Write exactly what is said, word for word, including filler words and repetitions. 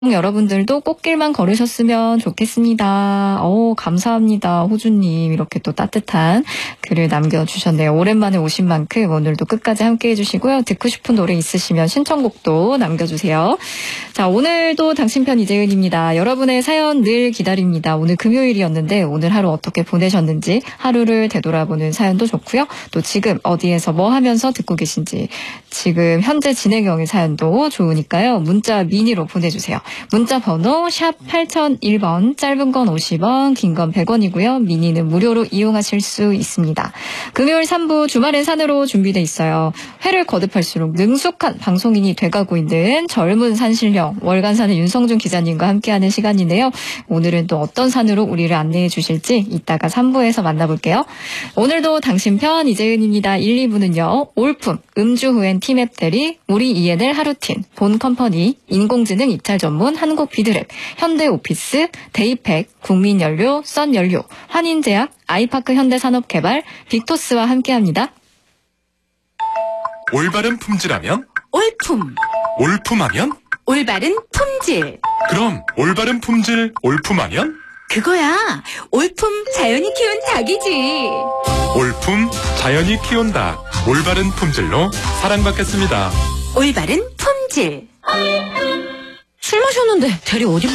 여러분들도 꽃길만 걸으셨으면 좋겠습니다. 오, 감사합니다. 호주님 이렇게 또 따뜻한 글을 남겨주셨네요. 오랜만에 오신 만큼 오늘도 끝까지 함께해 주시고요. 듣고 싶은 노래 있으시면 신청곡도 남겨주세요. 자, 오늘도 당신편 이재은입니다. 여러분의 사연 늘 기다립니다. 오늘 금요일이었는데 오늘 하루 어떻게 보내셨는지 하루를 되돌아보는 사연도 좋고요. 또 지금 어디에서 뭐 하면서 듣고 계신지 지금 현재 진행형의 사연도 좋으니까요. 문자 미니로 보내주세요. 문자 번호 샵 팔공공일 번, 짧은 건 오십 원, 긴 건 백 원이고요. 미니는 무료로 이용하실 수 있습니다. 금요일 삼 부 주말엔 산으로 준비돼 있어요. 회를 거듭할수록 능숙한 방송인이 돼가고 있는 젊은 산신령 월간 산의 윤성준 기자님과 함께하는 시간인데요. 오늘은 또 어떤 산으로 우리를 안내해 주실지 이따가 삼 부에서 만나볼게요. 오늘도 당신 편 이재은입니다. 일, 이 부는요. 올품, 음주 후엔 티맵 대리, 우리 이엔엘 하루틴, 본 컴퍼니, 인공지능 입찰 전문 한국 비드랩, 현대오피스, 데이팩, 국민연료, 썬연료, 환인제약, 아이파크 현대산업개발, 빅토스와 함께합니다. 올바른 품질하면? 올품. 올품하면? 올바른 품질. 그럼 올바른 품질 올품하면? 그거야. 올품 자연이 키운 닭이지. 올품 자연이 키운 닭. 올바른 품질로 사랑받겠습니다. 올바른 품질. 술 마셨는데 대리 어디